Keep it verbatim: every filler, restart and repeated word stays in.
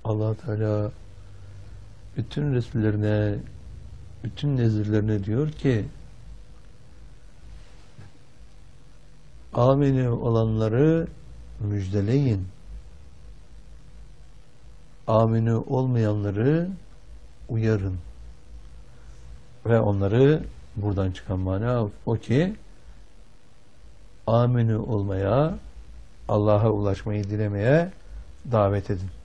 Allah Teala bütün Resullerine, bütün nezirlerine diyor ki amini olanları müjdeleyin. Amini olmayanları uyarın. Ve onları buradan çıkan mana o ki amini olmaya, Allah'a ulaşmayı dilemeye davet edin.